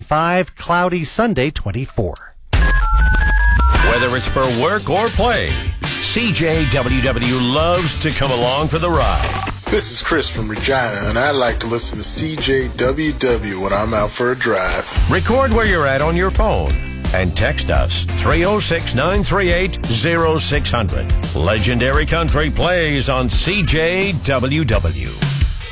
25, cloudy Sunday 24. Whether it's for work or play, CJWW loves to come along for the ride. This is Chris from Regina, and I like to listen to CJWW when I'm out for a drive. Record where you're at on your phone and text us 306-938-0600. Legendary Country plays on CJWW.